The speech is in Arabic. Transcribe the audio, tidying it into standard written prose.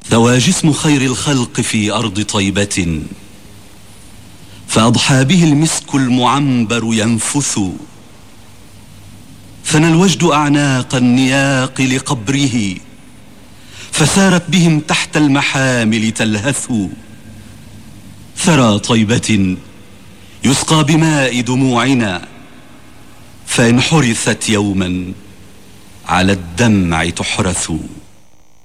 ثوى جسم خير الخلق في أرض طيبة، فأضحى به المسك المعنبر ينفث. ثنى الوجد أعناق النياق لقبره، فسارت بهم تحت المحامل تلهث. ثرى طيبة يسقى بماء دموعنا، فإن حرثت يوما على الدمع تحرث.